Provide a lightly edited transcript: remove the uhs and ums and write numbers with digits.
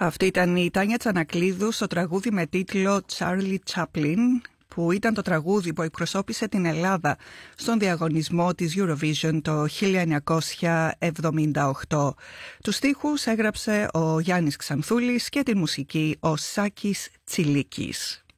Αυτή ήταν η Τάνια Τσανακλείδου στο τραγούδι με τίτλο Charlie Chaplin, που ήταν το τραγούδι που εκπροσώπησε την Ελλάδα στον διαγωνισμό της Eurovision το 1978. Τους στίχους έγραψε ο Γιάννης Ξανθούλης και τη μουσική ο Σάκης Τσιλίκης.